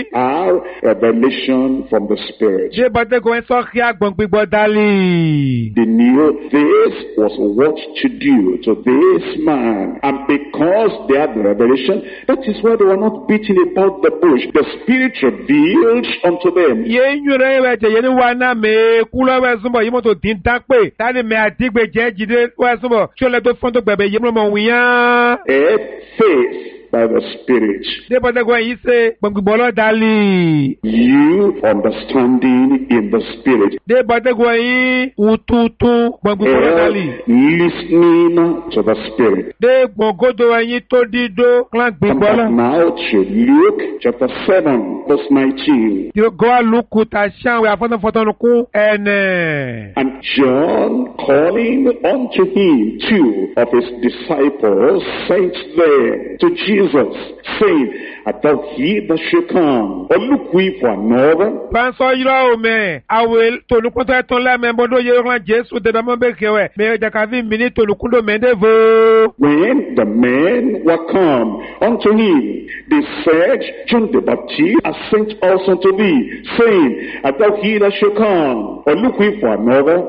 Our revelation from the Spirit. They knew this was what to do to this man. And because they had the revelation, that is why they were not beating about the bush. The Spirit revealed unto them. Faith by the Spirit. You understanding in the Spirit. Listening to the Spirit. And now to Luke chapter 7 verse 19. And John, calling unto him 2 of his disciples, sent them to Jesus, saying, I thought he that should come, or look we for another. When the men were come unto him, they said, John the Baptist has sent us unto thee, saying, I thought he that should come, or look we for another.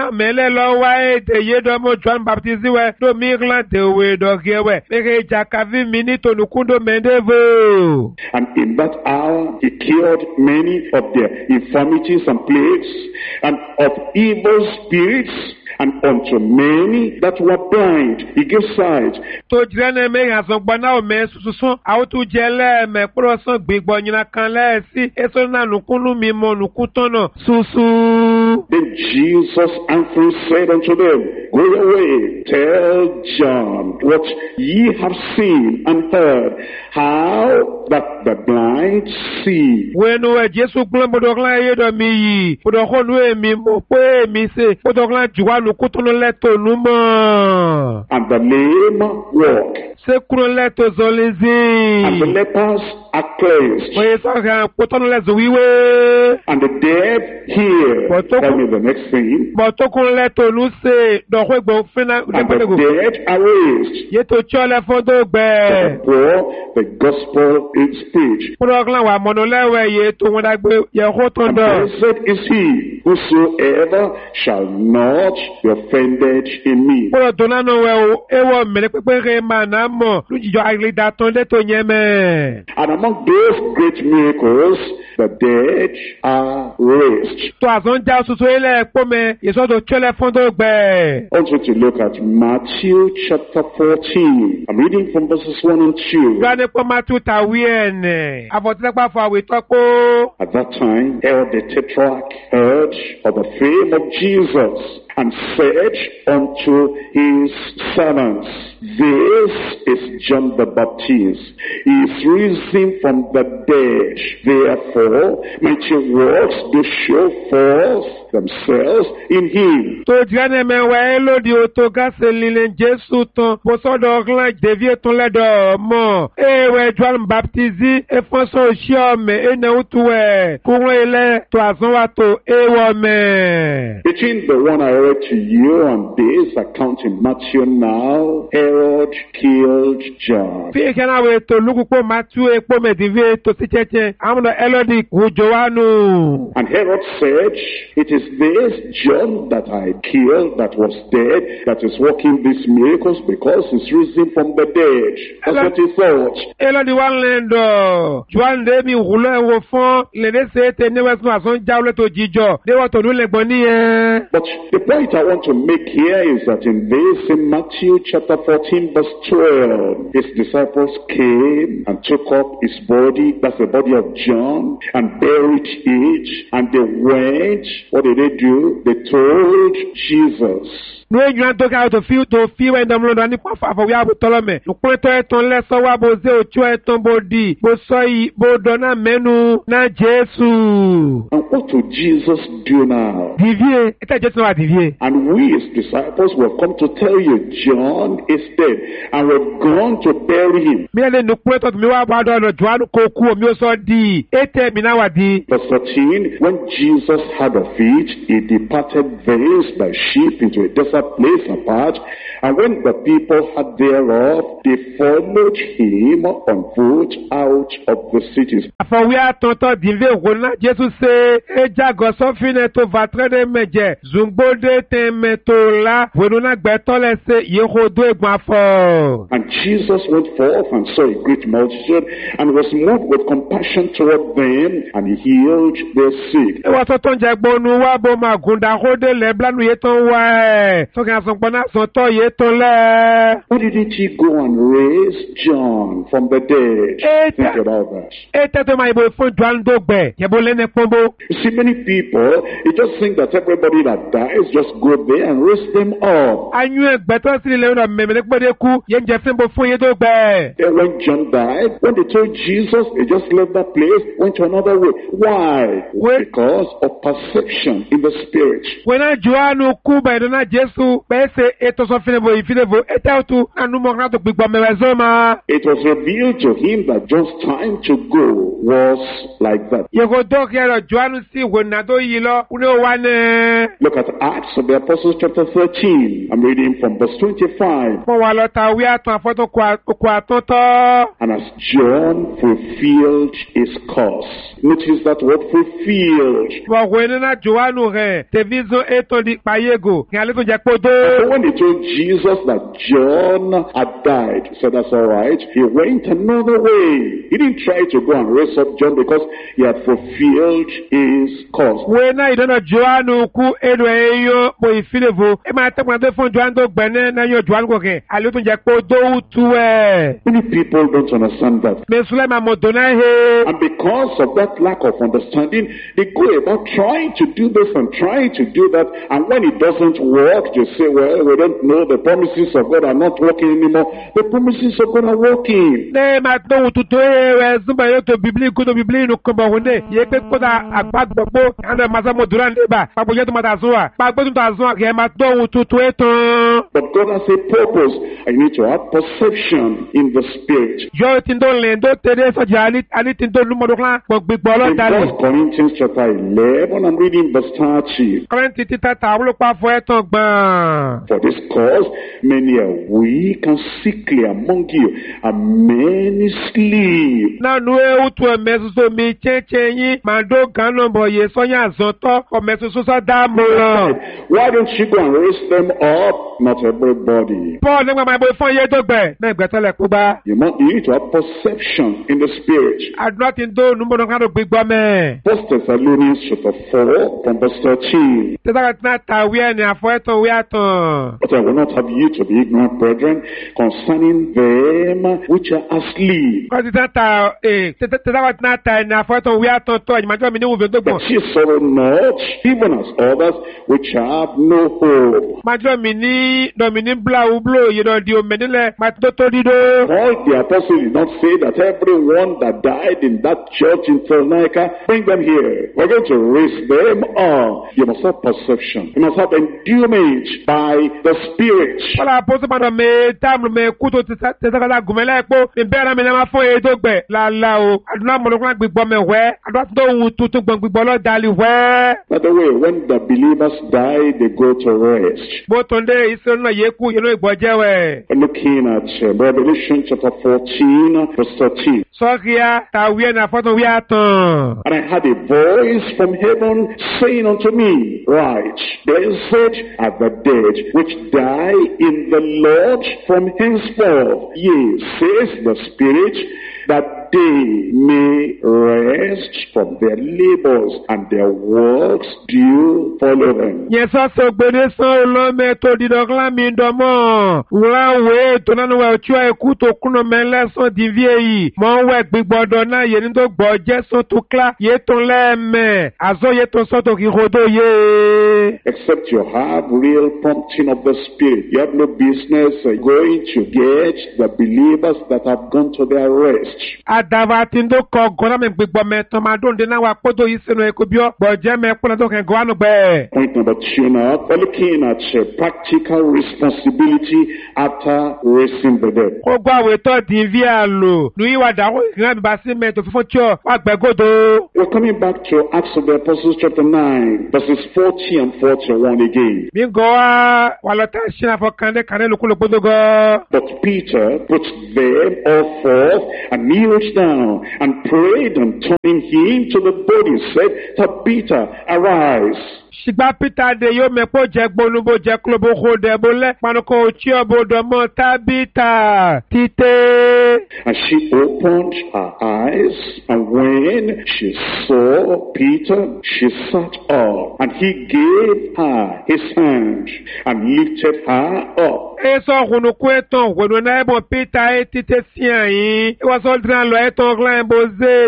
And in that hour he cured many of their infirmities and plagues, and of evil spirits, and unto many that were blind he gave sight. Then Jesus answering said unto them, Go away, tell John what ye have seen and heard, how that the blind see. And the lame walk. And the lepers are cleansed. And the dead hear. Tell me the next thing. And the dead are raised. Therefore, the gospel is preached. And blessed is he whosoever shall not be offended in me. And among those great miracles, the dead are raised. Also to look at Matthew chapter 14. I'm reading from verses 1 and 2. At that time, Herod the Tetrarch heard of the fame of Jesus, and said unto his servants, This is John the Baptist. He is risen from the dead. Therefore, mighty works do show forth themselves in him. Between the one I read to you and this account in Matthew now, Herod killed John. And Herod said, It is this John that I killed, that was dead, that is working these miracles because he's risen from the dead. That's what he thought. But the point I want to make here is that in Matthew chapter 14 verse 12, his disciples came and took up his body, that's the body of John, and buried it, and they went, what did they do? They told Jesus. And what would Jesus do now? And we as disciples will come to tell you John is dead, and we're going to bury him. Verse 13, when Jesus had of it, he departed thence by ship into a desert that place apart. And when the people heard thereof, they followed him on foot out of the cities. Àfọwé àtọ̀tọ̀ dìvé wòlá Jésù ṣe éjàgọ̀ sọ́fínẹ̀ tó vàtrẹ́dẹ̀ mẹ̀jẹ̀ zùngbódé tẹ̀ mẹ̀tòlá wòlúnà gbẹ̀tọ́lẹ̀ ṣe yéhodó ègbọn afọ. And Jesus went forth and saw a great multitude and was moved with compassion toward them, and he healed their sick. Ewa tó tó ń jẹ gbónú wá bó máa gùndà kódé lẹ̀ blánú yé tó ń wá ẹ̀. Sọ́kè àsọ̀npọ̀ náà sọ̀tọ̀ yé tó lẹ̀. Why didn't he go and raise John from the dead? Think about that. Ètè máa yìnbó fún Dùándógbẹ̀ yẹ̀bó lẹ́nẹ̀ pọ́nbó. You see, many people, they just think that everybody that dies just go there and raise them up. Anyu ẹgbẹ̀tọ́ sí ilẹ̀ ọ̀nà mẹ̀mẹ̀lẹ́ gbọ́dẹ̀ kú yẹn jẹ́ fún bó fún yé tó gbẹ̀. Then when John died, when they told Jesus, they just left that place, went to another way. Why? Because of perception in the spirit. Wena Joanu kú bẹ̀rẹ̀ náà Jésù pẹ̀sẹ̀ ètò sọ́fínẹ̀bò ìfínẹ̀bò ètò ọ̀tún ànúmọ̀ kan tó gbígbọ́ mẹ́wẹ́ zọ́mà. It was revealed to him that John's time to go was like that. Yẹ̀kọ̀ dọ́kẹ́rọ̀ Joanu sí ìwòrán tó yí lọ, kúnlẹ̀ wà ní. Look at Acts of the Apostles chapter 13. I'm reading from verse 25. Fọ́ wa lọ ta wí àtún àfọ́tò kò àtúntọ́. And as John fulfilled his course. Notice that word fulfilled. Wọ́n wẹ̀ nínú Joanu rẹ̀ tẹ̀víṣọ́ ètò di pàyégò kí alẹ́ tó jẹ́ kó dó. So when they told Jesus that John had died, he said that's all right. He went another way. He didn't try to go and raise up John because he had fulfilled his course. Wẹ̀ náà ìdáná Joanu kú èlò ẹ̀yọ́ pò ìfìlẹ̀fò. Ẹ máa tẹ́kùn àti fún Joanu tó gbẹ̀nẹ́ náà yóò Joanu kọ̀kẹ́. Alẹ́ tó jẹ́ kó dó tú ẹ̀. Many people don't understand that. Mẹ́sùlẹ̀ máa mọ̀ dùn náà he. And because of that lack of understanding, they go about trying to do this and trying to do that. And when it doesn't work, they say, well, we don't know, the promises of God are not working anymore. The promises of God are working. Ní máa tó ohun tuntun ẹ̀ súnmọ́ yóò tó bíbélì kó tó bíbélì inú kan bọ̀ wọ́n dé. Yẹ pé kó ta àgbàgbọ́ àndọ̀ màsà mọ̀ dùrán débà. Pàpọ̀ yẹ́ tó máa tà sún wa. Pàpọ̀ tó tà sún wa kì í máa tó ohun tuntun ẹ̀ tán. But God has a purpose. I need to have perception in the spirit. Yọ ti ń tó lè ń tó tẹ̀lé sọ̀jà àní ti ń tó lúmọ̀dúnrán gbọ̀gbìgbọ̀ In ọlọ́dà lè. 1 Corinthians chapter 11, I'm reading verse 30. Kọ́rẹ́ntì títà tàwọn olùpa fọ ẹ̀ tán gbọ̀n. For this cause, many are weak and sickly among you, and many sleep. Náà nu ewu tu ẹ̀mẹ́ soso mi chéńché yín màá dó gánà bọ̀ yé sọ́yà àzọ́tọ́ ọ̀mẹ́ soso sọ́ dá mo lọ. Why don't you go and raise them up? Not everybody. Paul nígbà máa bọ fún iye tó gbẹ̀ náà ìgbẹ́tẹ̀lẹ̀ kú bá. You need to have perception in the spirit. Àdúrà ti ń dó númọ̀dún kan tó gbígbọ́ mẹ́. 1 Thessalonians chapter 4 from verse 13. Tẹ́tàkà tí náà ta wí ẹ̀ ní àfọ ẹ̀tàn wí àtàn. But I will not have you to be ignorant, brethren, concerning them which are asleep. Kọ́sì tẹ́tàkà tí náà ta ẹ̀ ní àfọ ẹ̀tàn wí àtàn tọ́ ìjìmájọ́ mi ní wùfẹ́ tó gbọ̀n. That ye sorrow not, even as others which have no hope. Májọ́ mi ní dọ̀mìnì bláwùblò yìí di omi nílẹ̀ máa tó tó dídó. Paul the apostle did not say that everyone that died in that church in Thessalonica, bring them here. We're going to raise them up. You must have perception. You must have endowment by the Spirit. Kọ́lá àpótí padà mi táàmù mi kú tó ti sẹ́kọ̀tà gùnmẹ́lẹ́ epo mi bẹ́ẹ̀rẹ̀ mi náà máa fún èyí tó gbẹ̀ lálá o. Àdúrà mọ̀lọ́kùnrin gbígbọ́ mi wẹ́. Àdúrà tó wù tuntun gbọ̀n gbígbọ́ lọ́dàlí wẹ́. By the way, when the believers die, they go to rest. Bó tó ń dé ìṣòro náà yé kú inú ìgbọ́ jẹ́wẹ̀. We're looking at Revelation chapter 14, verse 13. Sọ́kìá tàwí ẹ̀ ní àfọ́tún wí àtàn. And I heard a voice from heaven saying unto me, Write, blessed are the dead which die in the Lord from henceforth. Yea, says the Spirit, that they may rest from their labors and their works do follow them. Yẹn sọ́sọ́ gbèdé sán olómẹ tó dídọ́glá mi dọ́mọ́. Wúláwé tó nánú wẹ̀ ọ̀tí ẹ̀kú tó kúnnà mẹ́lẹ́sán dìví èyí. Mọ̀ ń wẹ̀ gbígbọ́dọ̀ náà yé ní tó gbọ́ jẹ́ sán tó klá yé tó lẹ́ẹ̀mẹ̀. Àzọ́ yé tó sọ́tò kí kodó yé. Except you have real prompting of the Spirit. You have no business going to get the believers that have gone to their rest. adava ti ndo kɔ gɔna me gbigbɔ me tɔma do nde na wa kpodo yi senu ekubio gbɔdze me kpɔna do kɛ gɔa no gbɛ. Point number 2 now, we're looking at practical responsibility after raising the dead. Ko gbɔ awetɔ di vi alo nu yi wa da ko ìgbìmọ̀ mi ba si me to fífún tíɔ wa gbɛ godo. We're coming back to Acts of the Apostles chapter 9, verses 40 and 41 again. Mi gɔ wa walɔ ta si na fɔ kande lukulu gbodo gɔ. But Peter put them all forth and kneeled down and prayed, and turning him to the body said, Tabitha, arise. Sigba Peter de yo me po jẹ gbonubo jẹ klobo ko de bo lẹ panuko tí ọbọ dọmọ Tabitha títẹ. And she opened her eyes, and when she saw Peter, she sat up, and he gave her his hand and lifted her up. Eso hunuku eton wenu na ebo Peter títẹ sí àyín. Iwa sọ dìran lọ eton glan bo zé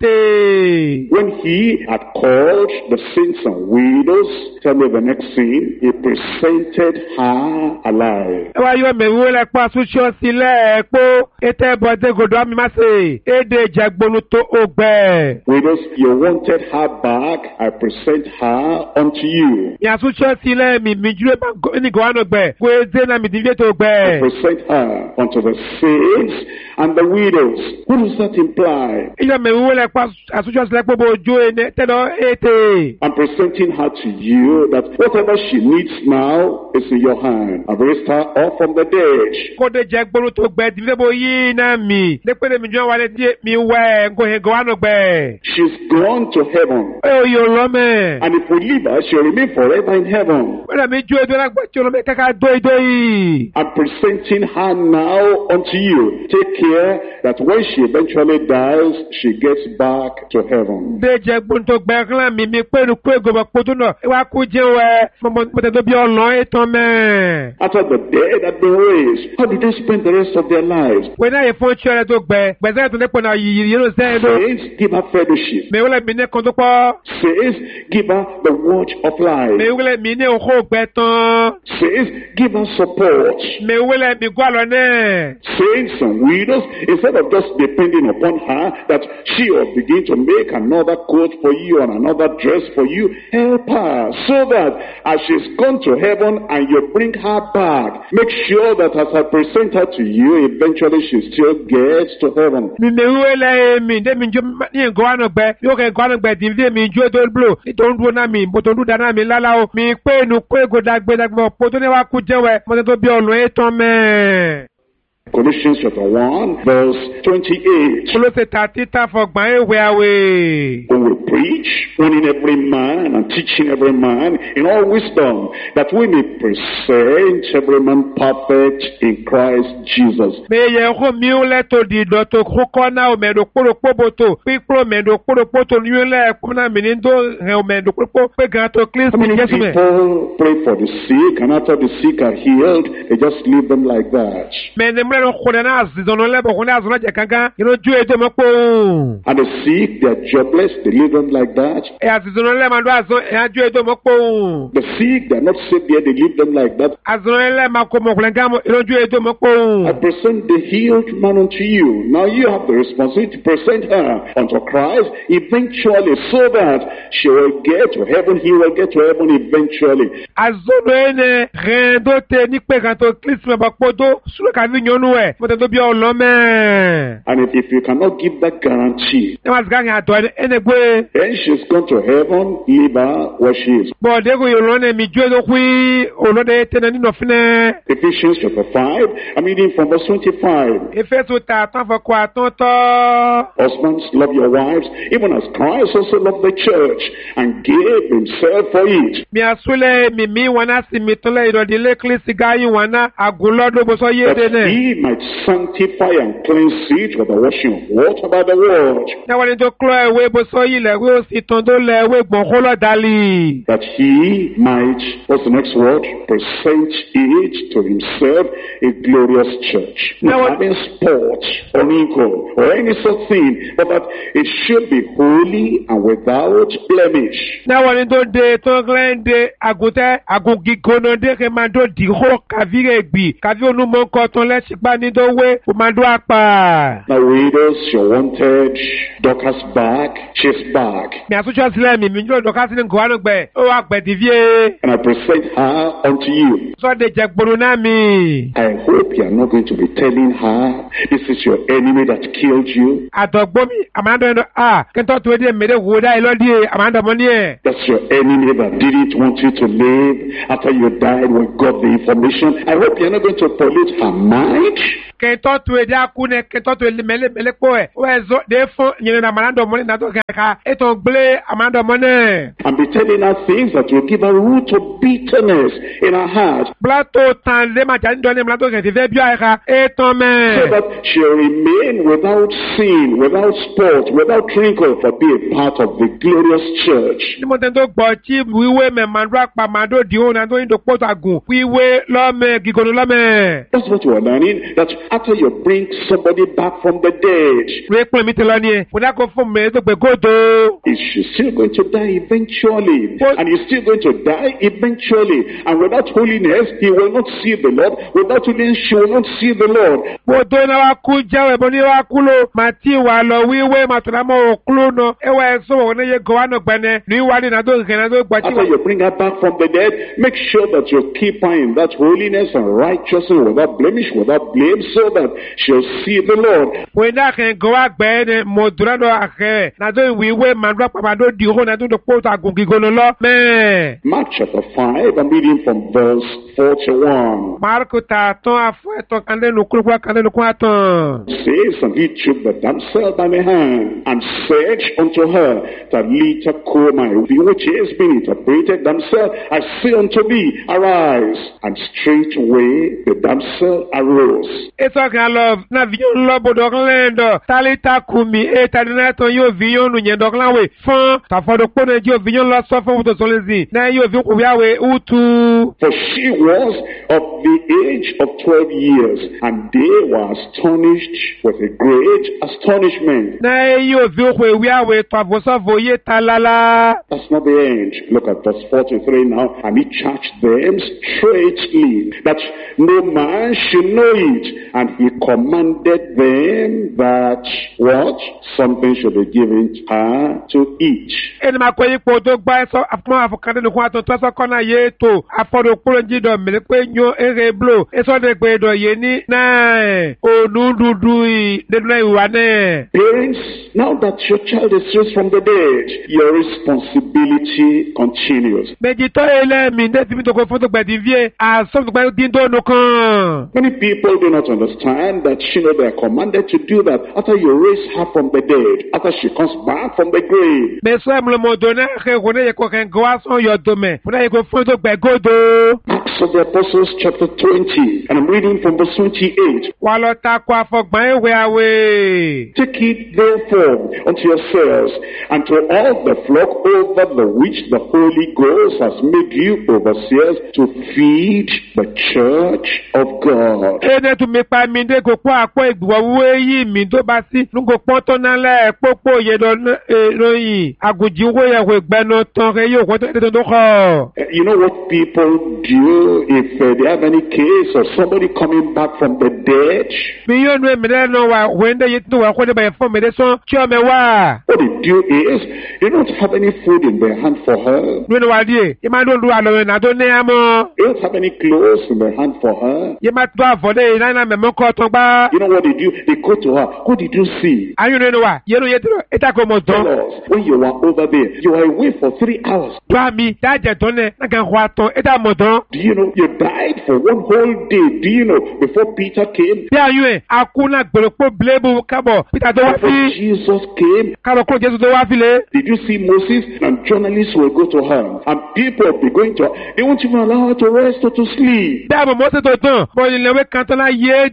dóte. When he had called the saints and widows, tell me the next scene, he presented her alive. Ewa yo me wole pa sucho sílẹ̀ po ete bode godo mi ma se ede jagbonu to ogbe. Widows, you wanted her back, I present her unto you. Ya sucho sílẹ̀ mi jure ba ni go anogbe. Ko eze na mi divie to I ogbe. present her unto the saints and the widows. What does that imply? Iyo me wole pa asucho sílẹ̀ po bo ojo ene telo ete. I'm presenting her to you that whatever she needs now is in your hand. I've raised her up from the dead. Kode jagbonu to gbe divie bo yi na mi. Lepele mi jo wale die mi we go he go anogbe. She's gone to heaven. O yo lo me. And if we leave her, she'll remain forever in heaven. Wala mi jo do na gbe ti lo me kaka doi. I'm presenting her now unto you. Take care that when she eventually dies, she gets back to heaven. De jagbonu to gbe klan mi pelu ku go ba podo no. E wa ku je we mo te do bi olon etan me. After the dead had been raised, how did they spend the rest of their lives? We na e fon chere to gbe. Gbe se to le po na yi lo se do. Saints, give her fellowship. Me wala mi ne kon to po. Saints, give her the watch of life. Me wala mi ne o ko gbe tan. Saints, give her support. Me wala mi go alo ne. Saints and widows, instead of just depending upon her, that she will begin to make another coat for you and another dress for you, help her so that as she's gone to heaven and you bring her back, make sure that as I present her to you, eventually she still gets to heaven. Mi me wala mi de mi jo ni go anogbe. Yo ke go anogbe divie mi jo do blow. Ito ndu na mi bo to ndu da na mi lala o. Mi pe nu pe go dagbe po to ne wa ku je we. Mo te to bi olun etan me. Colossians chapter 1, verse 28. Kolose 30 fọgbọn ewe awe. When we preach, warning every man and teaching every man in all wisdom, that we may present every man perfect in Christ Jesus. Meye ko mi o le to di do to koko na o me do poro poboto. Pipro me do poro poto ni o le ko na mi ni do he o me do popo pe gan to clean How many me Jesu me. people pray for the sick, and after the sick are healed, they just leave them like that? Me ne mre no ko na azizono le bo ko na azono je kankan. Iro ju edo mo po. And the sick, they are jobless, they leave them like that. E azizono le ma do azo e aju edo mo po. The sick, they are not sick there, they leave them like that. Azono le ma ko mo klenga mo iro ju edo mo po. I present the healed man unto you. Now you have the responsibility to present her unto Christ eventually, so that she will get to heaven, he will get to heaven eventually. Azono ene rendo te ni pe kan to clean me ba podo. Sulu ka vi nyonu e. Mo te do bi olon me. And if you cannot give that guarantee, E ma zga ni ato ene gbe. then she's gone to heaven, leave her where she is. Bo de go yo lone mi ju edo kwi olode tene ni no fine. Ephesians chapter 5, I'm reading from verse 25. Efeso ta tan fo ko atonto. Husbands, love your wives, even as Christ also loved the church and gave himself for it. Mi asule mi wana si mi tole irodile klisi gayi wana agulodo bo so That yede ne. he might sanctify and cleanse it with the washing of water by the word. Na wale to klo ewe bo so yile wé ó sì tán tó lẹ̀ wé gbọ̀n kó lọ́ dalí. that he might, what's the next word? Present it to himself a glorious church. Not having spot or wrinkle or any such thing, but that it should be holy and without blemish. Náwó ni tó de tó gẹ́ndé àgùntẹ́ àgùngìgónà dé kí máa tó dìhó kàví rẹ̀ gbì kàví onúmọ̀kọ́ tó lẹ́sìpá ní tó wé kó máa dó apá. Now readers, you're wanted, Dorcas back, she's back. Mi àtúnṣe sílẹ̀ mi yóò dọ̀ká sí ní nǹkan wánú gbẹ ó wà gbẹ̀ dìvíé. And I present her unto you. Sọ́dẹ̀ jẹ gbòòrò náà mi. I hope you are not going to be telling her, this is your enemy that killed you. Àtọ̀gbọ́ mi àmàdọ̀ ẹ̀dọ̀ kẹ́ńtọ́ tó dé mẹ́rẹ̀ wò dá ìlọ́dí àmàdọ̀ mọ́ ní ẹ̀. That's your enemy that didn't want you to live after you died when got the information. I hope you are not going to pollute her mind. Kẹ́ńtọ́ tó dé akú ní kẹ́ńtọ́ tó dé mẹ́lẹ́ pọ̀ ẹ̀ ó ẹ̀ zọ́ dé fún yẹn àmàdọ̀ mọ́ ní nàtọ̀ kẹ́kẹ́ ètò gbélé àmàdọ̀ mọ́ náà. And be telling her things that will give her root of bitterness in her heart. Blato tan lé màjà ní dọ́ni blato kẹ̀sì fẹ́ bí àyíká ètò mẹ́. So that she'll remain without sin, without spot, without wrinkle, for be a part of the glorious church. Ní mo tẹ́ tó gbọ́ tí wíwé mẹ́ màdúrà pa màdó dìhó náà tó ń dòpó àgùn wíwé lọ́mẹ gígùn lọ́mẹ. That's what you are learning, that after you bring somebody back from the dead, Wé pín mi ti lọ ní ẹ̀, mo dákọ̀ fún mi tó gbé góòdò. is she still going to die eventually? What? And he's still going to die eventually. And without holiness, he will not see the Lord. Without holiness, she will not see the Lord. Gbogbo iná wa kú jáwé bó ní wa kú ló, màá tí wà lọ wíwé màá tó lámọ̀ òkúló nà, ẹwà ẹ̀sọ́ wọ̀ ní yẹ gọ́wà nà gbẹ̀nẹ̀, ní wà ní nàdó ìkẹ́ nàdó gbà tí After wà. you bring her back from the dead, make sure that you keep her in that holiness and righteousness without blemish, without blame, so that she'll see the Lord. Wọ́n iná kẹ́ gọ́wà gbẹ̀ ní mọ̀dúrà dọ̀ àkẹ́, nàdó ìwíwé màdúrà pàmàdó dìhó nàdó dòpó àgùn gígónà lọ mẹ́. Mark chapter 5, I'm reading from verse 41. Marku ta tán afọ ẹ̀tọ́ kandẹ́nu kúrúkúrú kandẹ́nu kún àtàn. Says, and he took the damsel by the hand and said unto her, Talitha cumi, which is being interpreted, damsel, I say unto thee, arise. And straightway the damsel arose. Ètò kan lọ náà fìyàn lọ bọ̀dọ̀ kan lẹ́ndọ̀ Tálítà kùmí ètàdé náà tán yóò fìyàn nù yẹn dọ̀kan láwẹ̀ fún tàfọ̀dọ̀ pọ̀ náà yóò fìyàn lọ sọ fún wùtò sọlẹ́sì náà yóò fi kùbí àwẹ̀ ùtù. For she was of the age of 12 years, and they were astonished with a great astonishment. Náà yóò fi kù ìwé àwẹ̀ tàfọ̀sọ̀fọ̀ yé ta lálá. That's not the end. Look at verse 43 now. And he charged them straitly that no man should know it. And he commanded them that what? Something should be given her to eat. Ẹni máa kọ́ ipò tó gbá ẹ̀sọ́ àfọmọ́ àfọkàndínlẹ̀ kún àtọ̀ tọ́sọ́ kọ́nà yé tó àfọ̀dọ̀ kúrò jídọ̀ mẹ́lẹ́ pé yó eré blò ẹ̀sọ́ de pé dọ̀ yé ní náà ònú dúdú nínú ìwà náà. Parents, now that your child is raised from the dead, your responsibility continues. Méjì tó ilé mi ní ẹ̀sìn mi tó kọ́ fún tó gbẹ̀dì fíè àsọ́ tó gbẹ̀dì dín tó nù kan. Many people do not understand that they are commanded to do that after you raise her from the dead, after she comes back from the grave. Mẹ́sọ́ ẹ̀ mọ̀lẹ́mọ̀dọ̀ náà kẹ́ kò ní yẹ kó kẹ́ gọ́wá sán yọ̀ dòmẹ̀ kò ní yẹ kó fún tó gbẹ̀ gòdò. Acts of the Apostles chapter 20, and I'm reading from verse 28. Wà lọ takò àfọ̀gbọ́n ìwé àwẹ̀. Take it therefore unto yourselves and to all the flock over the which the Holy Ghost has made you overseers to feed the church of God. Ẹni tún mi pa mi dé kò pọ́ àpọ̀ ìgbìwọ̀ wúwé yìí mi tó bá sí lóńgò pọ́n tó náà lẹ́ pópó yẹ̀dọ̀ lóyìn àgùjì owó yẹ̀ wò gbẹnu tán kẹ́ yóò kọ́ tó ètò tó kọ́. You know what people do if they have any case of somebody coming back from the dead? Mi yóò nu èmi lẹ́nu wa wẹ́ndé yìí tó wà kó dé báyìí fún mi dé sán kí ọmọ wá. What they do is they don't have any food in their hand for her. Lónìí wá díẹ̀, yìí máa dún lu àlọ́ ìrìnà tó ní àmọ́. They don't have any clothes in their hand for her. Yìí máa tó àfọ̀dé yìí náà mẹ̀mọ́ kọ́ tán gbá. You know what they do? They go to her. What did you see? Ayún nínú wa, yẹ́nu yé tó ìta kò mọ̀ tán. Tell us, when you were over there, you were away for 3 hours. Tó àmì dájẹ̀ tán ní náà kàn wá tán, ìta mọ̀ tán. Do you know you died for 1 whole day? Do you know before Peter came? Bí ayún ẹ̀, akú náà gbèrò pé bílébù kábọ̀ Peter tó wá Before sí. Jesus came, Kábọ̀ kúrò Jésù tó wá file. did you see Moses? And journalists will go to her, and people will be going to her. They won't even allow her to rest or to sleep. Bí àbọ̀ mọ́sẹ̀ tó tán, bọ̀ ìlẹ̀wé kan tán náà yé dè, yé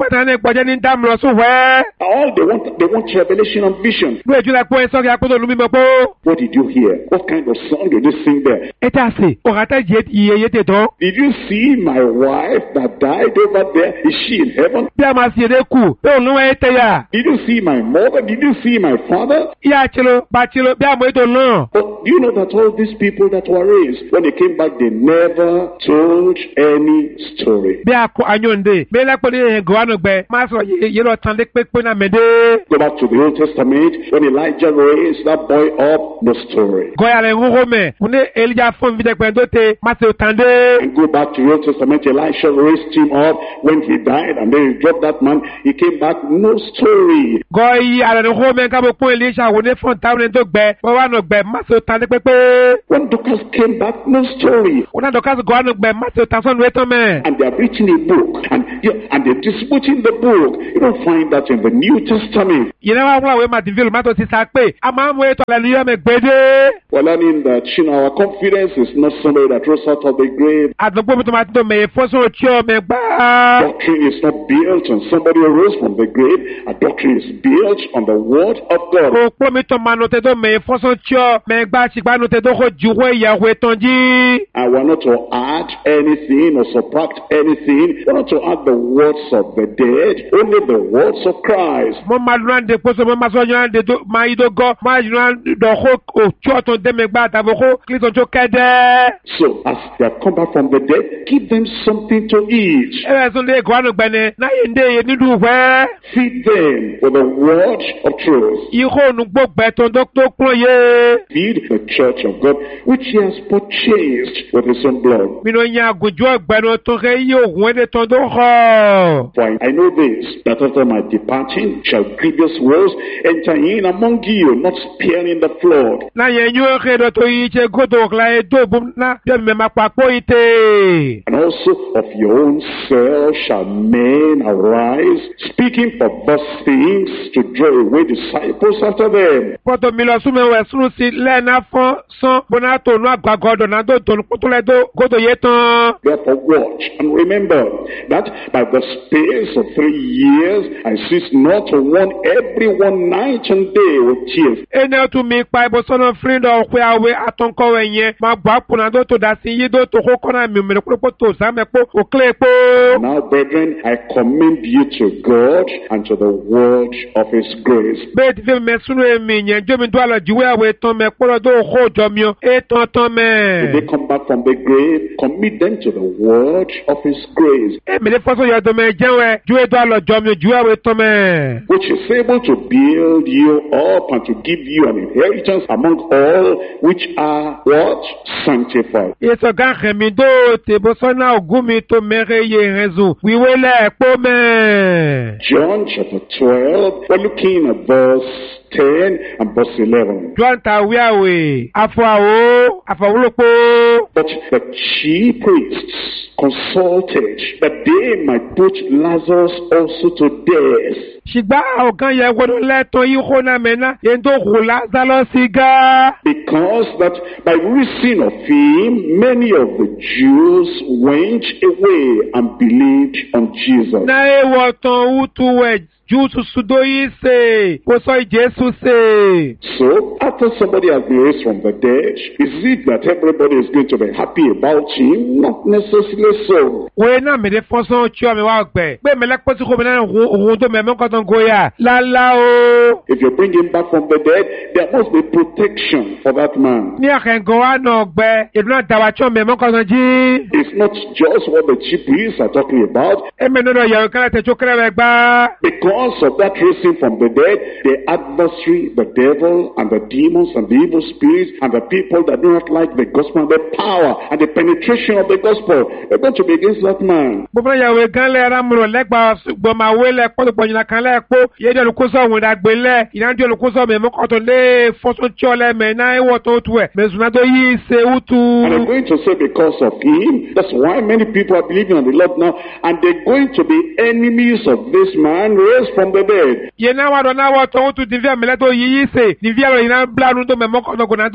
pátá ní ìpọ́jẹ́ ní dáàmú lọ sún wẹ́. All they want revelation and vision. Ló èjú la pọ́ ẹ sọ́kì akótó olú mímọ́ pọ́. What did you hear? What kind of song did you sing there? Ẹ ta sè, òkàtà iye tètò. Did you see my wife that died over there? Is she in heaven? Bí a máa sì èdè kù, bí òun ló wáyé tẹ̀yà. Did you see my mother? Did you see my father? Ìyá àtìló, bàtìló, bí àmọ́ ètò náà. But do you know that all these people that were raised, when they came back, they never told any story. Bí a kọ àyọ̀ǹde, bí lápẹ́ ní ẹ̀gọ́ wà nùgbẹ́, máa sọ yé lọ tán lé pépé náà mẹ́dẹ́. Go back to the Old Testament, when Elijah raised that boy up, no story. Gọ́yà rẹ̀ ń hó mẹ́, mo ní Elijah fún mi dẹ́gbẹ́ tó tẹ, má ṣe tán dé. And go back to the Old Testament, Elisha raised him up when he died, and then he dropped that man. He came back, no story. Gọ́yì àrẹ̀ ń hó mẹ́ kábọ̀ fún Elisha wò ní fún táwọn ẹni tó gbẹ, wọ́n wà nùgbẹ́, má ṣe tán dé pépé. When Dorcas came back, no story. Wọ́n náà dọ̀ká gọ́ nùgbẹ́, má ṣe tán sọ́nù ètò mẹ́. And they have written a book, and they're distributing the book. You don't find that in the New Testament. Yìí náà wà wọ́n àwọn èèmà tìfìlù má tó ti sá pé, a máa ń mú ètò ọ̀lẹ́nu yọ̀ mẹ́ gbédé. We're learning that, our confidence is not somebody that rose out of the grave. Àdúgbò mi tó máa tó mẹ́yẹ fọ́sọ̀ tí ọ mẹ́ gbá. Doctrine is not built on somebody who rose from the grave. A doctrine is built on the word of God. Òpó mi tó máa nù tẹ́ tó mẹ́yẹ fọ́sọ̀ tí ọ mẹ́ gbá ṣìgbà nù tẹ́ tó kó juwọ́ ìyàwó ẹ̀tàn jí. I want not to add anything or subtract anything. I want not to add the words of the dead, only the words of Christ. Mo máa lù náà de kóso, mo máa sọ yọ̀ náà de tó máa yí tó gọ́, máa yọ̀ náà dọ̀kọ́ òtú ọ̀tún dẹ́mẹ̀gbá àtàbọ̀ kó kílítọ̀ tó kẹ́dẹ́. So, as they have come back from the dead, give them something to eat. Ẹ bẹ̀rẹ̀ sún lé ìgbà gbẹ̀nẹ̀ náà yé ndé yé nídùú wẹ́. Feed them with the word of truth. Ihò ònùgbò gbẹ̀tọ̀ tó kúrò yé. Feed the church of God, which he has purchased with his own blood. Mi ló yan àgùnjọ́ ọ̀gbẹ́ni tó kẹ́ yí ògùn ẹni tó tó họ. For I know this, that after my departing shall grievous woes enter in among you, not sparing the flock. Na yẹn yóò kéde tó yí ṣe gòdò ọ̀kla yẹn tó bùn náà bí ẹ̀mí máa pàpọ̀ yìí tè. And also of your own self shall men arise, speaking perverse things to draw away disciples after them. Pọ̀tò mi lọ súnmọ́ ẹ̀wẹ̀ sùn sí lẹ́ẹ̀ná fún sán bọ́nà tó nù àgbàgọ́dọ̀ náà tó tó kótó lẹ́ tó gòdò yé tán. Therefore watch and remember that by the space of 3 years I cease not to warn everyone night and day with tears. Ẹni ọtún mi pa ẹbọ sọ́nà fírídọ̀ ọ̀pẹ àwẹ̀ àtọ̀nkọ́wẹ̀ yẹn máa bọ̀ àpònà tó tó dà sí yí tó tó kó kọ́nà mi mìíràn pé tó sàmẹ́ pé òkèlè pé. Now brethren, I commend you to God and to the word of his grace. Bẹ́ẹ̀ ti fi mẹ́sùnú èmi yẹn jómi tó àlọ́ jùwé àwẹ̀ tán mẹ́ pọ́lọ́ tó kó jọ mi ọ́ ètò tán mẹ́. When they come back from the grave, commit them to the word of his grace. Èmi ní fọ́sọ̀ yọ̀ tó mẹ́ jẹ́wẹ́ jùwé tó àlọ́ jọ mi ọ́ jùwé àwẹ̀ tán mẹ́. Which is able to build you up and to give you an inheritance among all which are what? Sanctified. Èso gàǹkẹ́ mi dó tèbó sọ́nà ògùn mi tó mẹ́rẹ̀ yé rẹ̀zùn wíwé lẹ́ẹ̀pọ̀ mẹ́. John chapter 12, we're looking at verse 10 and verse 11. John tàwé àwẹ̀ àfọwọ́lọ́pọ̀. But the chief priests consulted that they might put Lazarus also to death. Ṣùgbọ́n ọ̀gán yẹn gbọ́dọ̀ lẹ́tọ̀ yìí kó náà mẹ́ná yẹn tó kù Lazarus sí gá. Because that by reason of him, many of the Jews went away and believed on Jesus. Náà èèwọ̀ tán wútu wẹ̀ Júùsù sùdó yìí ṣe, kò sọ Jésù ṣe. So, after somebody has been raised from the dead, is it that everybody is going to be happy about him? Not necessarily so. Wẹ́ẹ́ náà mẹ́lẹ́ fọ́sán tí ọmọ wa gbẹ̀. Pé mẹ́lẹ́ pọ́sí kò mẹ́lẹ́ òun tó mẹ́mọ́ kan tó ń goya. Lálá o. If you bring him back from the dead, there must be protection for that man. Ní àkẹ́ngàn wa náà gbẹ, ìdúná dàwà tí ọmọ mẹ́mọ́ kan tó jí. It's not just what the chief priests are talking about. Ẹ̀mẹ́ nínú ìyàwó kálẹ̀ tẹ̀síọ́ kẹrẹ́ rẹ̀ gbá. Because of that raising from the dead, the adversary, the devil, and the demons, and the evil spirits, and the people that do not like the gospel, and the power, and the penetration of the gospel, they're going to be against that man. Bọ́lá ìyàwó gan lẹ́ ramúrò lẹ́gbàá gbọ̀màwé lẹ́ pọ́tùpọ̀nyìnà kan lẹ́ẹ̀kọ́, yéé dẹ̀ olùkóso òun ìdàgbé lẹ̀, ìdájọ́ olùkóso mẹ́mọ́ kọ́tọ̀ lé fọ́sọ́ tí ọlẹ́ mẹ́ náà ẹ̀wọ̀ tó tu ẹ̀, mẹ́sùnà tó yí ṣe wútu. And I'm going to say because of him, that's why many people are believing on the Lord now, and they're going to be enemies of this man raised from the dead. Yena wado na wato tu divya meleto yiyise. Divya yina blanu to memoko no kuna to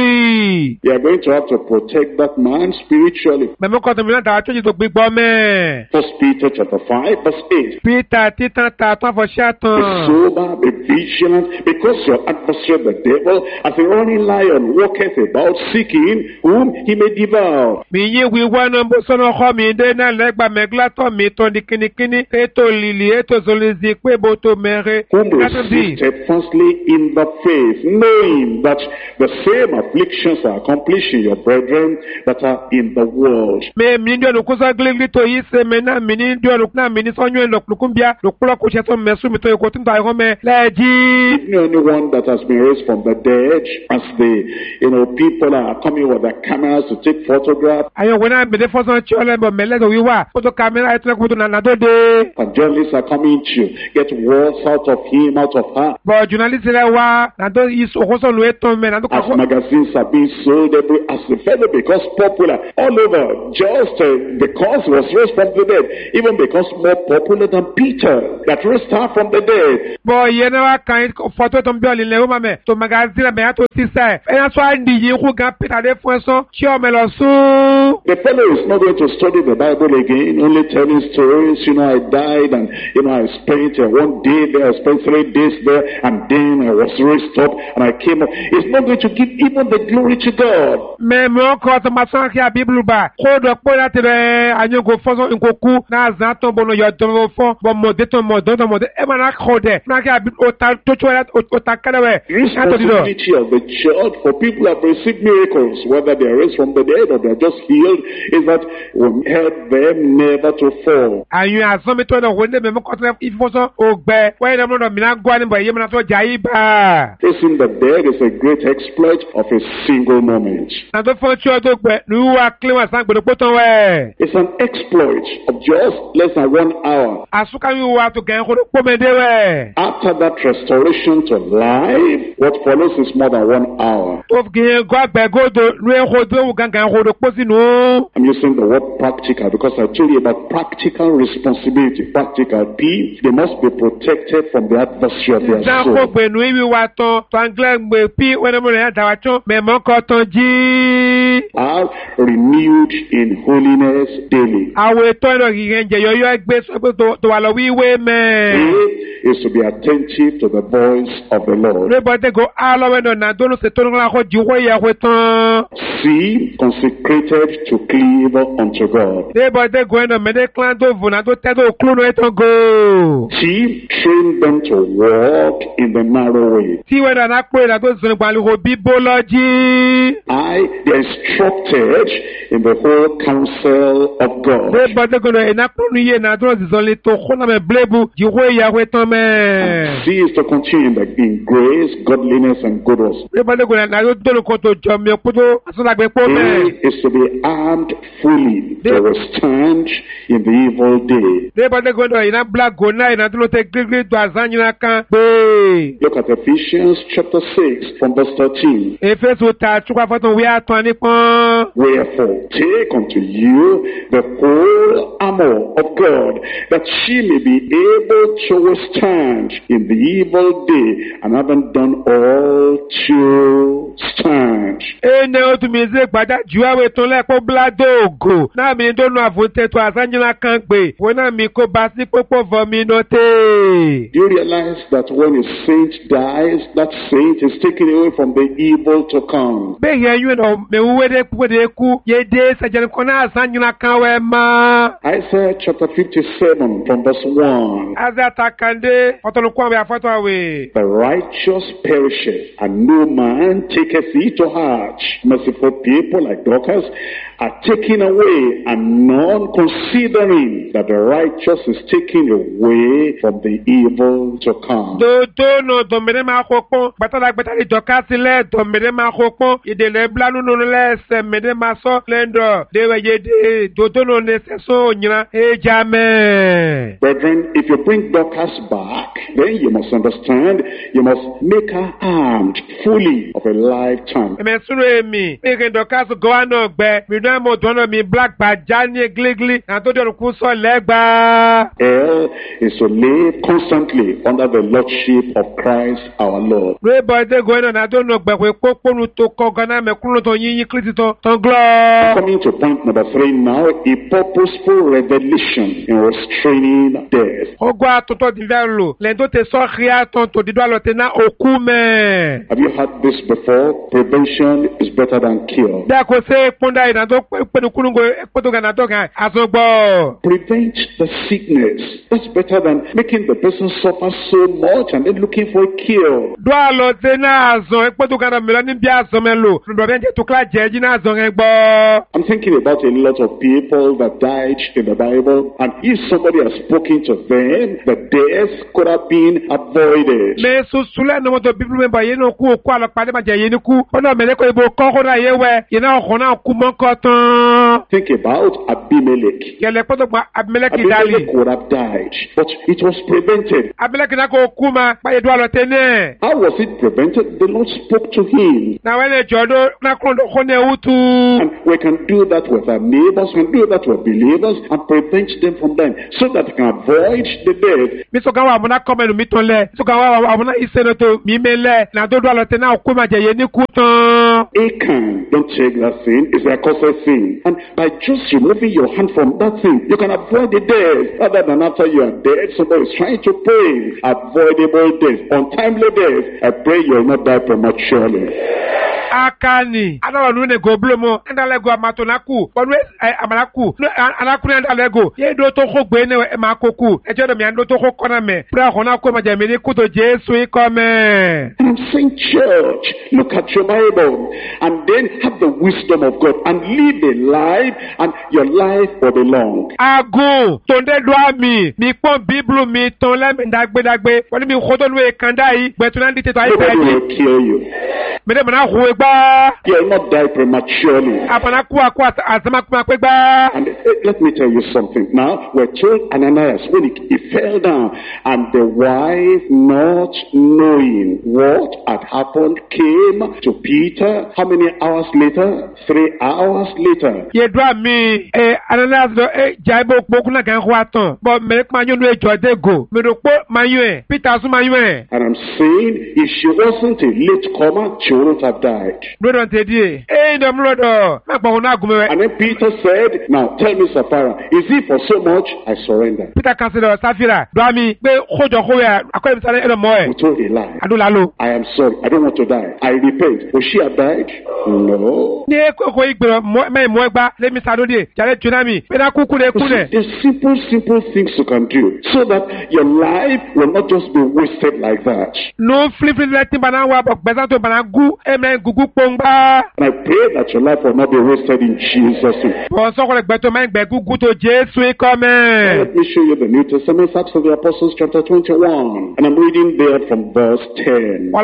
hui. You are going to have to protect that man spiritually. Memoko to mina ta choji to gbigbo me. 1 Peter chapter 5 verse 8. Peter titan ta to for Be shatan. sober, be vigilant, because your adversary the devil, as a running lion, walketh about seeking whom he may devour. Mi yi wiwa no bo sono kho mi de na legba megla to mi to dikini eto lili eto zolizi pe bo to mere. Whom resist steadfastly in the faith, knowing that the same afflictions are accomplished in your brethren that are in the world. Me mi ndio nukuza gligli to yise me na mi ndio nukuna mi ni sonyo lokumbia lokula ko cheto mesu mi to ko tinta ko me leji. Anyone that has been raised from the dead, as the people are coming with their cameras to take photographs, Ayo wena me de foso chole bo mele do wiwa photo camera eto ko to na do de. and journalists are coming to get words out of him, out of her. Bo journalist le wa na do is okoso lu eto me na do As ko. magazines are being sold as the fellow because popular all over, just because he was raised from the dead, even because more popular than Peter that raised her from the dead. Bo yena wa kan photo to mbi ole le o mame to magazine me ato tisa. E na so andi yi ku gan Peter de fonso chi o me lo su. The fellow is not going to study the Bible again, only telling stories. I died and, I spent 1 day there, I spent 3 days there, and then I was raised up and I came up. It's not going to give even the glory to God. Me mo ko to masan ki a Bible ba. Ko do po la tere anyo go fonso nkoku na zan to bono yo do fo bo mo de to mo do to mo de e ma na ko de. Na ki a o ta to chwa o ta kalewe. Responsibility of the church for people who have received miracles, whether they are raised from the dead or they are just healed, is that we help them never to fall. Ayo aso mi to do wonde me mo ko to ifoso ogbe. Wa ina mo do mi na gwa ni bo ye mo na to jai ba. Raising the dead is a great exploit of a single moment. Na to fo cho to gbe nu wa clean wa san gbe po ton we. It's an exploit of just less than 1 hour. Asuka mi wa to gan ko po me de we. After that restoration to life, what follows is more than 1 hour. To ge go gbe go do nu e ko do gan gan ko do po sinu. I'm using the word practical because I told you about practical responsibility. Practical P, they must be protected from the adversary of their Zan ko soul. gbe nu iwi wa ton to angle gbe pi wena mo ya da wa chon me mo ko ton ji. Are renewed in holiness daily. Awe to no gi gen je yo gbe so pe to wa lo wi we me. A is to be attentive to the voice of the Lord. Le bo de go a lo we no na do no se to la ko ji wo ya we ton. C, consecrated to cleave unto God. Le bo de go no me de clan do vu na do te do klu no eton go. T, train them to walk in the narrow way. Ti we na pe na do zun gba lu ho bibology. I, they are instructed in the whole counsel of God. Le bo de go no e na klu ye na do zon le to ko na me blebu ji wo ya we ton me. C is to continue in grace, godliness, and good works. Le bo de go na do lo ko to jo mi ko to aso la gbe po me. A is to be armed fully to withstand in the evil day. Le bo de go no ina black go na ina do te grigri do azan yin kan pe. Look at Ephesians chapter 6 from verse 13. Efesu ta chukwa foton wi aton ni pon. Wherefore, take unto you the whole armor of God, that ye may be able to withstand in the evil day, and having done all to stand. Ene o tu mi ze gbada ju awe ton le po blado ogo. Na mi do no avunte to azan yin kan pe. Wona mi ko ba si popo vo mi no te. Do you realize that when a saint dies, that saint is taken away from the evil to come? Be ye yu no me we de ku ye de se jen ko na azan yin kan we ma. Isaiah chapter 57 from verse 1. Azata kande foton ko be afoto awe. The righteous perisheth, and no man taketh it to heart. Merciful people like Dorcas are taken away, and none considering that the righteous is taken away from the evil to come. Do no do mere ma ko pon batala batali doka sile do mere ma ko pon ide le blanu no le se mere ma so lendo de we ye de do no ne se so nyina e jame. Brethren, if you bring Dorcas back, then you must understand, you must make her armed fully of a lifetime. Me suru mi. Eke ndokasu goano gbe. Mi no mo dono mi black bajani gligli. Na to do ku so legba. Hell is to live constantly under the lordship of Christ our Lord. We boy de goano na do no gbe ko poponu to ko gana me kunu to yin Kristi to glo. Coming to point number 3 now, a purposeful revelation in restraining death. Ogo atoto di velo. Le do te so ria ton to di do lo te na okume. Have you heard this before? Prevention is better than cure. Da ko se ponda ina to pe no kunu go pe to gana to kan asogbo. Prevent the sickness. That's better than making the person suffer so much and then looking for a cure. Do alo te na azon pe to gana me lo ni bi azon me lo. Do be je to kla je na azon egbo. I'm thinking about a lot of people that died in the Bible, and if somebody has spoken to them, the death could have been avoided. Me so sule no to Bible me ba ye no ku ku alo pade ma je ye ni ku. Ona me le ko ibo ko ko na ye we. Ye na ko na ku mo ko tan. Think about Abimelech. Kele ko to gba Abimelech dali. Abimelech would have died, but it was prevented. Abimelech na ko ku ma pa ye do alo te ne. How was it prevented? The Lord spoke to him. Na wele jodo na ko ndo ko ne utu. And we can do that with our neighbors, we can do that with believers, and prevent them from them, so that we can avoid the death. Mi so kan wa muna comment mi ton le. So kan wa muna iseno to mi mele. Na do alo te na ku ma je ye ni ku tan. Achan, don't take that thing. It's a costly thing. And by just removing your hand from that thing, you can avoid the death. Rather than after you are dead, somebody is trying to pray. Avoidable death, untimely death. I pray you will not die prematurely. Akani adawa nune go blomo andalego amatonaku onwe amanaku anaku andalego ye do to ko gbe ne e makoku e jodo mi ando to ko kona me pra hona ko majame ni kuto Jesu ikome. And I'm saying, church, look at your Bible and then have the wisdom of God and live a life, and your life will be long. Agun tonde do mi pon Bible mi ton le mi dagbe woni mi khoto nu e kanda yi betuna ndi te to ai Nobody will kill you. Me de mana ho You will not die prematurely. And let me tell you something. Now, we're told Ananias, when he fell down, and the wife, not knowing what had happened, came to Peter. How many hours later? 3 hours later. Ananias jaibo bokuna gan huaton. But me manyo no ejo de go. Me do po manyo Peter su manyo. And I'm saying, if she wasn't a late comer, she wouldn't have died. And then Peter said, now tell me, Sapphira, is it for so much? I surrender. Peter considered Sapphira. We told a lie. I am sorry. I don't want to die. I repent. Will she have died? No. There's simple things you can do so that your life will not just be wasted like that. No flipping. And I pray that your life will not be wasted in Jesus' name. Let me show you the New Testament, Acts of the Apostles, chapter 21. And I'm reading there from verse 10.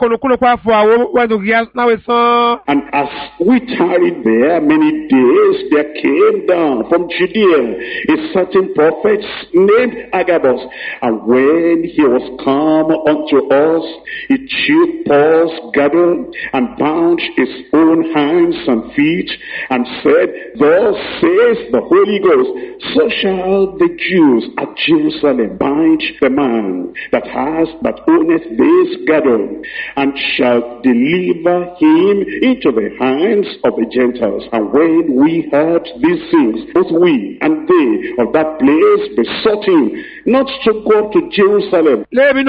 And as we tarried there many days, there came down from Judea a certain prophet named Agabus. And when he was come unto us, he took Paul's girdle and bound his own hands and feet, and said, thus says the Holy Ghost, so shall the Jews at Jerusalem bind the man that owneth this girdle, and shall deliver him into the hands of the Gentiles. And when we heard these things, both we and they of that place besought him not to go up to Jerusalem.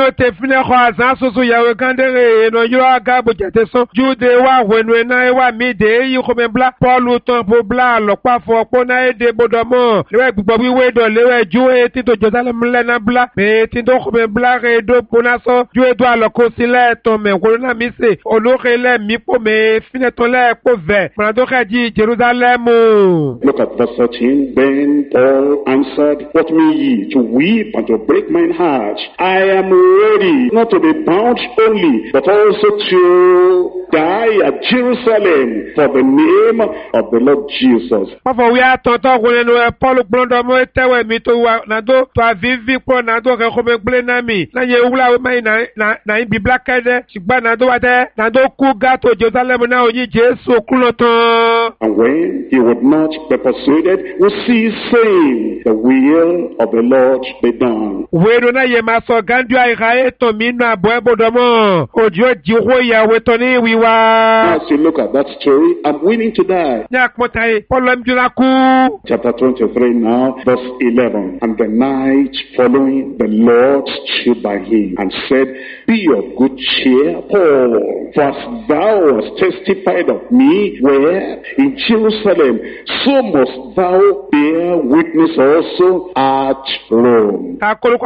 Paul ton bla lokpa fo pona de bodomo le gbogbo wiwe do le ju eti to Jerusalem le na bla me ti do ko bla re do ponaso ju edo aloko sile to me ko na mi se olore le mi po me fine to le po ve na do kaji Jerusalem. Look at verse 13. Then Paul answered, what mean ye to weep and to break mine heart? I am ready not to be bound only, but also to die die at Jerusalem for the name of the Lord Jesus. Papa we atonto ko nenu Paul gblondo mo tewe mi to wa na do to avivi po na do ke ko me gble na mi na ye wula we mai na Biblia kede sigba na do wa te na do ku ga to Jerusalem na oyi Jesu kulotan. And when he would not be persuaded, we see saying, the will of the Lord be done. We do na ye ma so gandu ai ga eto mi na bo ebodomo ojo jiwo ya we to ni wiwa. As you look at that story, I'm willing to die. Chapter 23 now, verse 11. And the night following, the Lord stood by him and said, Be of good cheer, Paul, for as thou hast testified of me, where? In Jerusalem, so must thou bear witness also at Rome.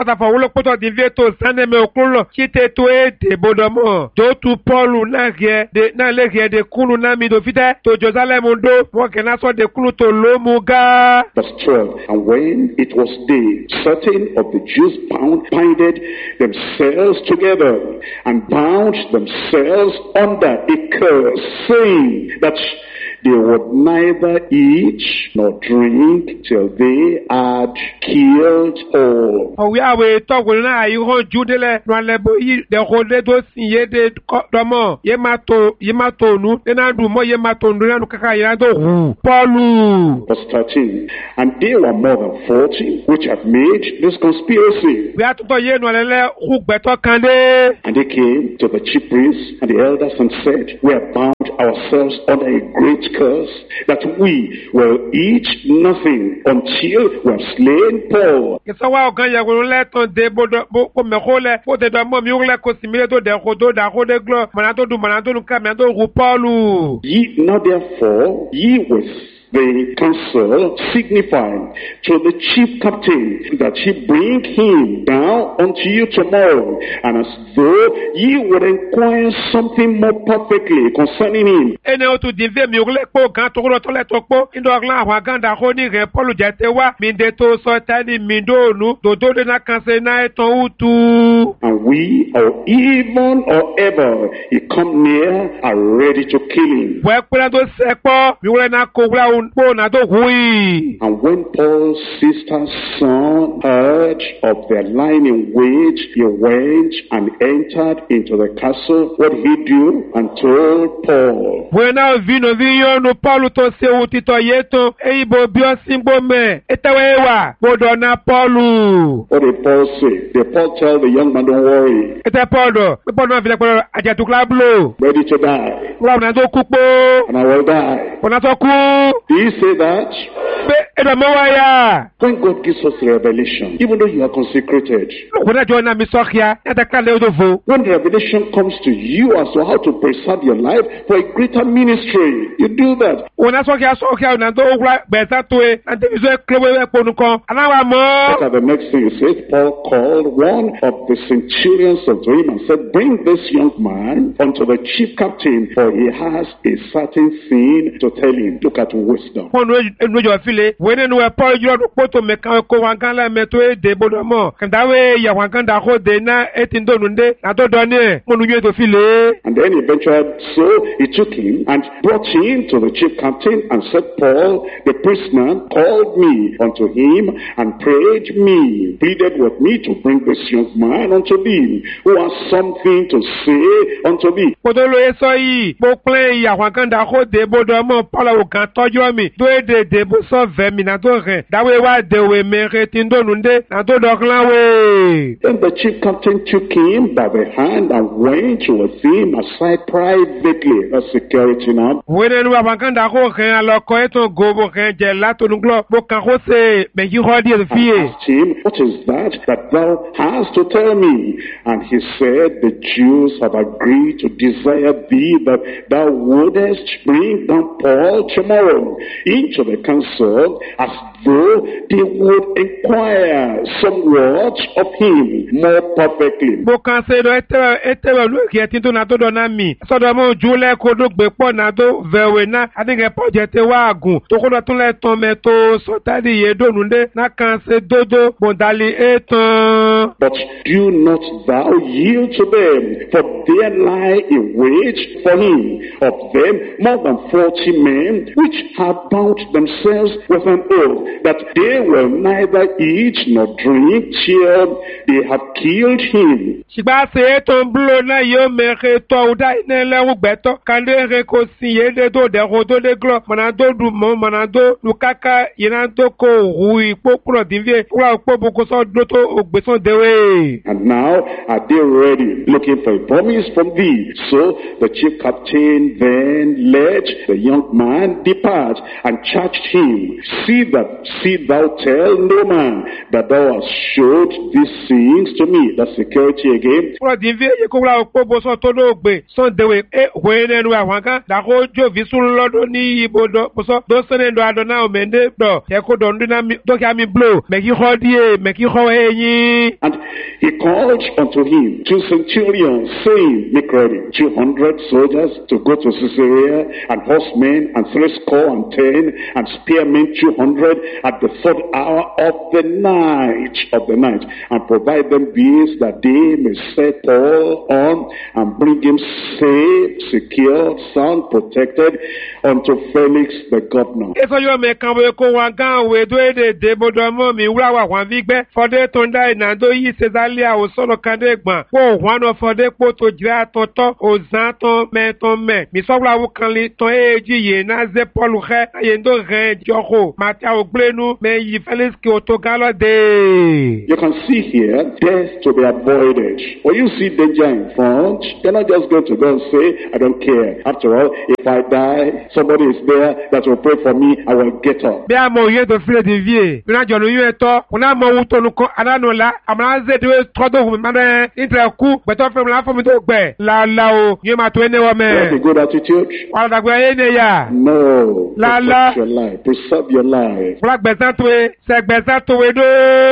Verse 12. And when it was day, certain of the Jews binded themselves together and bound themselves under a curse, saying that they would neither eat nor drink till they had killed all. Verse 13. And they were more than 40 which had made this conspiracy. And they came to the chief priests and the elders and said, We have bound ourselves under a great curse, that we will eat nothing until we have slain Paul. Ye not therefore, ye with the council signifying to the chief captain that he bring him down unto you tomorrow, and as though ye would inquire something more perfectly concerning him. And we, or even or ever, he come near are ready to kill him. And when Paul's sister's son heard of their lying in wait, he went and entered into the castle. What did he do? And told Paul. What did Paul say? Did Paul tell the young man, don't worry, ready to die, and I will die? Do you say that? When God gives us revelation, even though you are consecrated, when revelation comes to you as to how to preserve your life for a greater ministry, you do that. Look at the next thing it says. Paul called one of the centurions unto him and said, Bring this young man unto the chief captain, for he has a certain thing to tell him. Look at wisdom. And then eventually, so he took him and brought him to the chief captain and said, Paul, the prisoner, called me unto him and prayed me, pleaded with me to bring this young man unto thee, who has something to say unto thee. Then the chief captain took him by the hand and went with him aside privately. That's security now. Asked him, what is that thou hast to tell me? And he said, the Jews have agreed to desire thee that thou wouldest bring down Paul call tomorrow into the council as though they would inquire some words of him more perfectly. Mo kan se do etewe lu ki etin na to do na mi. So do mo jule ko do gbe po na do vewe na adinge project wa agun. To ko do tun le ton me to so tadi ye do nunde na kan se dodo bondali etan. But do not thou yield to them, for there lie in wait for him of them more than 40 men, which have bound themselves with an oath, that they will neither eat nor drink till they have killed him. Shiba se ton blo na yo mere to uda ine le ugbeto kande re ko siye de do de rodo de glo manado du mo manado lukaka yinado ko ru ipo kuro divie kuro po boko so doto ogbeson dewe. And now are they ready, looking for a promise from thee? So the chief captain then let the young man depart and charged him, see thou tell no man that thou hast showed these things to me. That's security again. Kuro divie ye ko la po bo so to do gbe so dewe e we nenu awon kan da ko jo visun lodo ni ibodo so do sene do adona o mende do e ko do nduna mi do ka mi blow me ki hodie me ki ho eyin. And he called unto him 2 centurions, saying, make ready 200 soldiers to go to Caesarea, and horsemen and 70 and spearmen 200 at the 4th hour of the night, and provide them beasts that they may set Paul on and bring him safe, secure, sound, protected unto Felix the governor. Eso yo me kanwe ko wa gan we do de bodomo mi wura wa wan vigbe for de tonda na do yi Cesaria o solo kande gbon po one of for de po to jira toto o zan to me mi so wura wo kan li to eji ye na ze Paul he ye ndo ren joko mata o glenu me yi Felix ki o to galo de. You can see here death to be avoided. When you see danger in front, you're not just going to go and say, I don't care. After all, if I die, somebody is there that will pray for me, I will get up. Be amo ye to file de vie. Una jonu yu eto, una mo wuto nuko anano la, amana ze de todo hu mane intre ku, beto fe mla fo mi to gbe. La o, ye ma to ene wo me. That's a good attitude. Wala da gbe ene ya. No. La your life. Preserve your life. Wala gbe san to e, se gbe san to we do.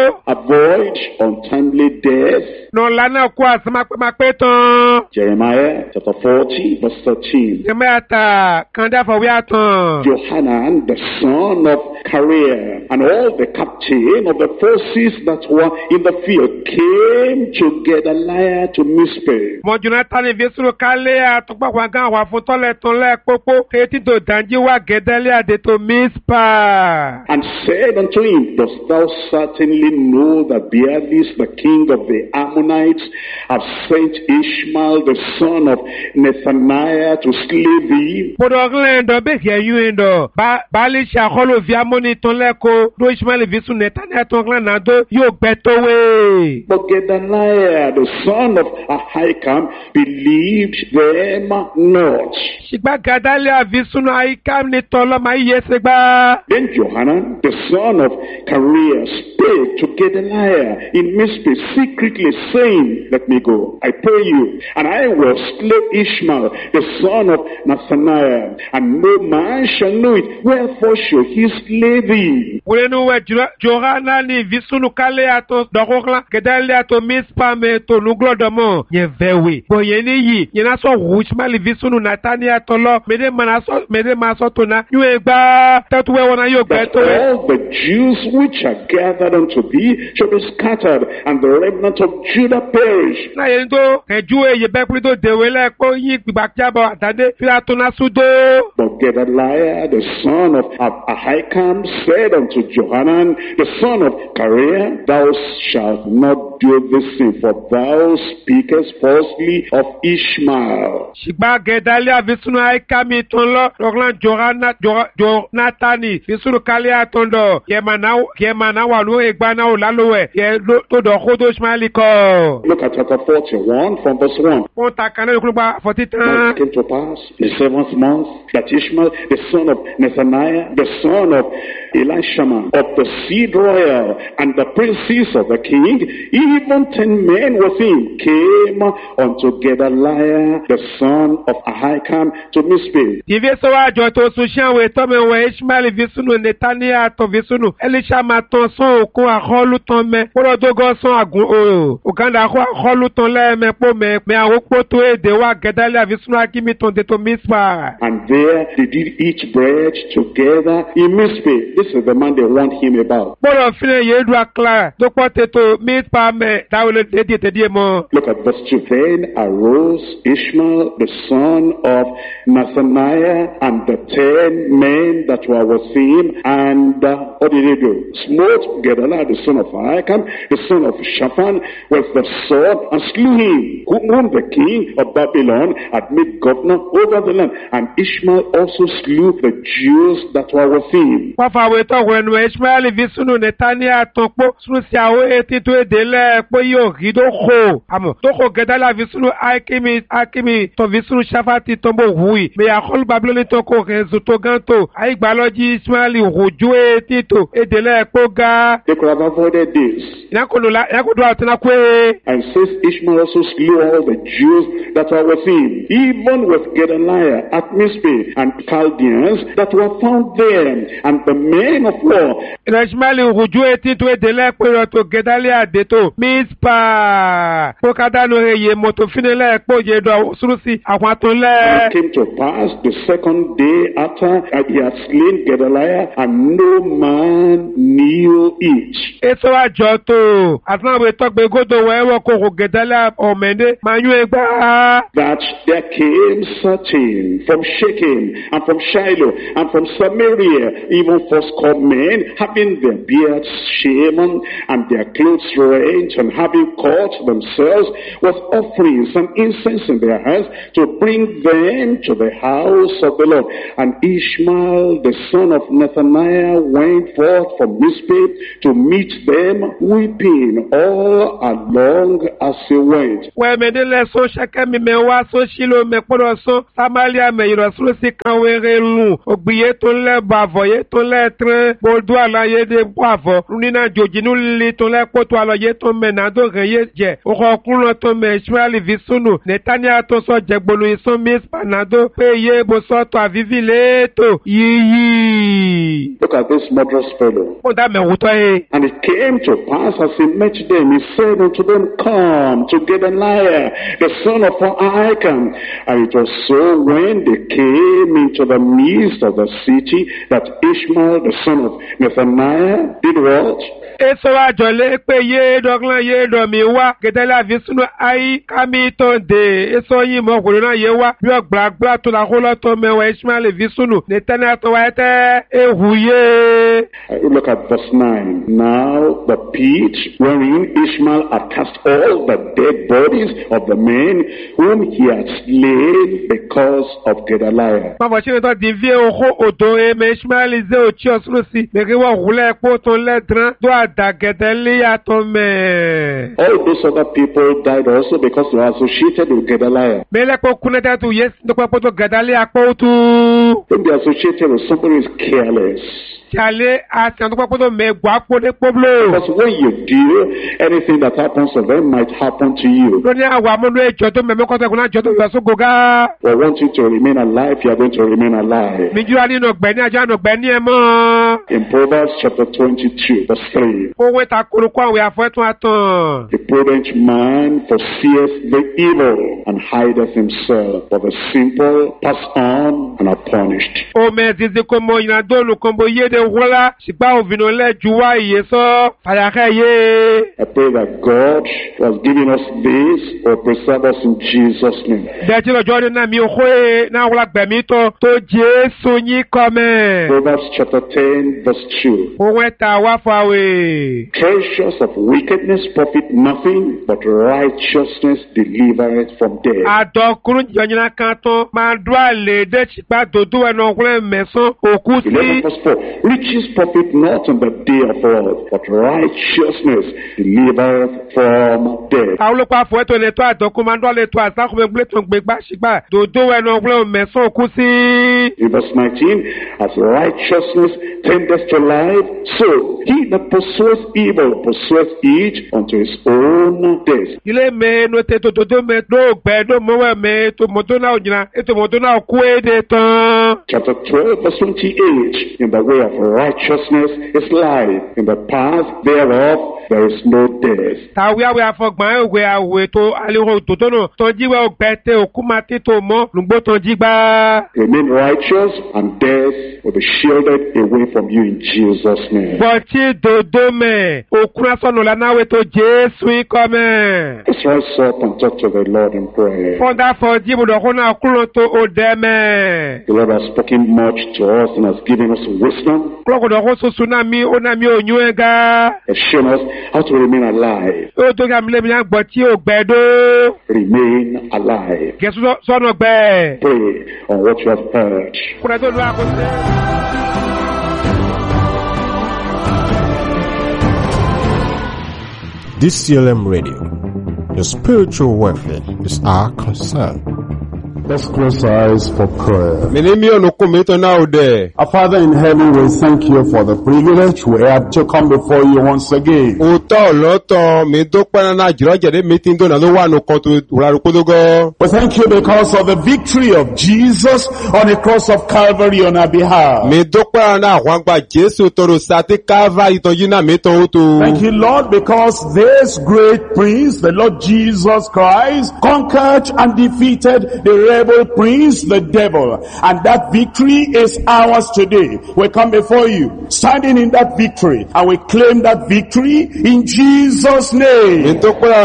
Avoid untimely death. No la na ku asma pe ma pe tan. Jeremiah chapter 40 verse 13. Jeremiah ta kanda for we atan. Johanan, the son of Kareah, and all the captain of the forces that were in the field came to Gedaliah to Mizpeh. Mo Jonathan vesuro kale atokpa kwa gan wa fun tole ton le popo eti to danji wa Gedaliah de to Mizpah. And said unto him, dost thou certainly know that Bealis, the king of the Ammonites, have sent Ishmael, the son of Nethaniah, to slay thee? Podoglendo be here you indo. Bali shakolo via moni ton leko do Ishmael visu Nethaniah ton glana do yo beto we. But Gedaliah, the son of Ahikam, believed them not. Shigba Gedaliah visu no Ahikam ni tolo ma yesegba. Then Johanan, the son of Kareah, spake to Gedaliah in Mizpeh secretly, saying, let me go, I pray you, and I will slay Ishmael, the son of Nethaniah, and no man shall know it. Wherefore should he slay thee? Ulenuwe Johanan ni visu no kale ato dokokla Gedaliah to Mizpah me to nuglodomo ye vewe. Boye ni yi ye na so Ishmael visu no Nethaniah to lo mede maso to na yu egba tatuwe wona yo beto we. All the Jews which are gathered unto thee shall be scattered, and the remnant of Judah perish. Na ye ndo ejuwe ye bekuli to dewele ko yi gbakjabo atade fira to na sudo. But Gedaliah, the son of Ahikam, said unto Johanan, the son of Kareah, thou shalt not do this thing, for thou speakest falsely of Ishmael. Shigba Gedaliah visunu Ahikam tonlo roglan Jonathani visunu kalia tondo ye mana walu egbana o lalowe ye to do khodo Ishmael ko. Look at chapter 41 from verse 1. On ta kanel kluba 40 Now it came to pass in the 7th month that Ishmael, the son of Nethaniah, the son of Elishama, of the seed royal, and the princes of the king, even 10 men with him, came unto Gedaliah, the son of Ahikam, to Mizpeh. Divieso àjọ tó sun ṣẹ́wé tọ́mẹ̀wẹ̀ Ishmael visunu Netania tó visunu Elisha máa tán sán òkun àkọlùtàn mẹ́ kólódógọ́ sán àgùn ògàndà àkọlùtàn lẹ́ẹ̀mẹ́pọ̀ mẹ́ àwòpọ̀ tó èdè wa gẹ̀dálẹ̀ visunu akímitàn dètò Mispa. And there they did eat bread together in Mizpah. This is the man they warned him about. Bọ́lọ̀ fílẹ̀ yéédu àkàlà tó pọ̀ tètò Mispa mẹ́ dáwọlé dédé mọ́. Look at verse 2. Then arose Ishmael, the son of Nathaniah, and the 10 men that were with him, and what did he do? Smote Gedaliah, the son of Ahikam, the son of Shaphan, with the sword, and slew him, whom the king of Babylon had made governor over the land. And Ishmael also slew the Jews that were with him. Wàfàwé tọ̀wọ̀ ẹnu Ishmael visunu Netania tọ́pọ̀ sunu sí àwọn etí tó èdè lẹ́ pé yóò rí dókò. Àmọ́ dókò Gedaliah visunu Akimi tó visunu Shafati tó bò wùí. Mẹ àkọlù Babiloni tó kò rẹ̀zù tó gán tó. Àyígbàlọ́jì Ishmael ròjó etí tó èdè lẹ́ pé ga. They could have avoided this. Ìyàkùdù àtúnákùé. And says Ishmael also slew all the Jews that were with him, even with Gedaliah at Mizpah, and Chaldeans that were found there, and the men of war. Ishmael ròjó etí tó èdè lẹ́ pé rọ̀tò Gedaliah dètò Mispa. Kó kádánù èyí mọ̀tò fínilẹ̀ pé òye dọ̀ sùrùsì àwọn àtúnlẹ̀. It came to pass the second day after he had slain Gedaliah, and no man knew it. Èso àjọ tó àtúnáwé tọ́gbẹ́ gòdò wẹ́wọ́ kó kò Gedaliah ọ̀mẹ́dẹ́ máa yún ẹgbàá. That there came certain from Shechem and from Shiloh and from Samaria, even fourscore men, having their beards shaven and their clothes rent, and having cut themselves with offerings and incense in their hands, to bring them to the house of the Lord. And Ishmael, the son of Nathaniah, went forth from Mizpah to meet them, weeping all along as he went. Wẹ́mẹ̀dẹ́lẹ̀ sọ ṣẹ́kẹ́mi mẹ́wàá sọ ṣílò mẹ́pọ́dọ̀ sọ Samaria mẹ́yìrọ̀ sọ́sì kan wẹ́rẹ́ lù. Ògbìyẹ tó lẹ́ bàvọ̀yẹ tó lẹ́ tẹ́ bọ́dọ̀ àlàyé dé bàvọ̀. Nínú àjòjìnú líle tó lẹ́ kótó àlọ́yẹ tó mẹ́ nàdó rẹ̀ yé jẹ́. Òkò ọkùnrin tó mẹ́ Ishmael visunu. Netania tó sọ jẹgbolo ìsọ Mispa nàdó pé yé bó sọ́tọ̀ àvíví létò yíyí. Look at this murderous fellow. Ó dá mẹ́wùtọ́ yé. And it came to pass as he met them, he said unto them, Come to Gedaliah, the son of Ahikam. And it was so when they came into the midst of the city that Ishmael, the son of Nathaniah, did what? Èso àjọlé pé yé dọ́gbọ́n yé dọ̀mí wá Gedaliah visunu Ahikami tó dé. Èso yìí mọ̀ ọkùnrin náà yé wá bí ọgbàgbà tó la kó lọ́tọ̀ mẹ́wàá Ishmael visunu Netania tó wáyé tẹ́ ehu yé. Look at verse 9. Now the pit wherein Ishmael had cast all the dead bodies of the men whom he had slain because of Gedaliah. Bàbá ṣe tó di vie oko odò ẹ̀mẹ̀ Ishmael zé òtí ọ̀sùn sí. Mèkì wọ́n wúlẹ̀ pọ̀ tó lẹ́dìrán tó àdá Gedaliah tó mẹ́. All those other people died also because they were associated with Gedaliah. Mẹ́lẹ́pọ̀ kúnlẹ̀ tó yẹ nípa tó Gedaliah pọ̀ tó. Don't be associated with somebody who is careless. Chale àtẹnudọ́pọ̀ mẹ́gbàá pọ́dé pọ́blò. Because when you do, anything that happens to them might happen to you. Lóní àwọn amúnú ẹjọ́ tó mẹ́mẹ́kọ́tà ìkúnná àjọ tó yọ sógo gá. We want you to remain alive, you are going to remain alive. Mi júwa nínú ọgbẹ́ni àjọ àná ọgbẹ́ni ẹ̀ mọ́. In Proverbs chapter 22, verse 3. Owó ìta korokó àwọn àfọ́ẹ́tún àtàn. The prudent man foreseeth the evil and hideth himself, but the simple pass on and are punished. Omi ẹ̀dínsí kò mọ ìrìnàjò olùkọ́mbó yéde wọ́lá ṣùgbọ́n òfin olẹ́jú wá iye sọ fàyàkẹ́ yé. I pray that God who has given us this will preserve us in Jesus' name. Bẹ́ẹ̀ni lọ́jọ́ ní náà mi ò kó e náà wọ́n gbẹ̀mí tó Jésù yín kọ́ mẹ́. Proverbs chapter 10 verse 2. Ohun ẹ̀ta wá fún àwẹ̀. Treasures of wickedness profit nothing, but righteousness delivereth from death. Àdọ́kùnrin jọ̀nyìnà kan tó máa dún àlè dé ṣìpá dòdò ẹnu ọkùnrin mẹ́sàn òkú sí. 11 verse 4. Riches profit not in the day of wrath, but righteousness delivereth from death. Àwọn olùkọ́ àfọwọ́ ètò ìletò àdọ́kùn máa ń dún àlètò àsákùnmẹ́gbẹ́ tó ń gbégbá ṣìgbà dòdò ẹnu ọkùnrin mẹ́sàn òkú sí. In verse 19, as righteousness tendeth to life, so he that pursueth evil pursueth it unto his own death. Ilé mẹ́nu tètò dòdò mẹ́tò gbẹ́dọ̀ mọ́wẹ́ mẹ́tò mọ́tò náà òjìnà ètò mọ́tò náà kú èdè tán. Chapter 12, verse 28. In the way of righteousness is life. In the path thereof there is no death. Tàwí àwẹ̀ àfọ̀gbọ̀n ẹ̀wẹ̀ àwẹ̀ tó àlehò tòtónù tó jíwẹ̀ ọgbẹ́tẹ̀ òkúmatí tó mọ́ lùgbó tó jígbá. Remain righteous and death will be shielded away from you in Jesus' name. Bọ̀tí dòdó mẹ́, òkúra sọ̀nù lánàwẹ̀ tó Jésù ikọ̀ mẹ́. Let's rise up and talk to the Lord in prayer. Fọ́ndà fọ́ jíbùdọ̀ kó náà kúrò tó ó dẹ́ mẹ́. The Lord has spoken much to us and has given us wisdom. Kúrọ̀kùdọ̀ kó soso náà mi ó náà mi ò yún ẹ̀ gá. Has shown us how to remain alive. Ó tó kí àmì lẹ́mi gbọ́ tí ó gbẹ dó. Remain alive. Gẹ̀ẹ́sù sọ́nà gbẹ. Pray on what you have heard. Kúrẹ́ tó lọ àkọsẹ́. DCLM Radio. Your spiritual welfare is our concern. Let's close our eyes for prayer. Our Our Father in heaven, we thank you for the privilege we have to come before you once again. We thank you because of the victory of Jesus on the cross of Calvary on our behalf. Thank you, Lord, because this great prince, the Lord Jesus Christ, conquered and defeated the rebel prince, the devil. And that victory is ours today. We come before you, standing in that victory, and we claim that victory in Jesus' name.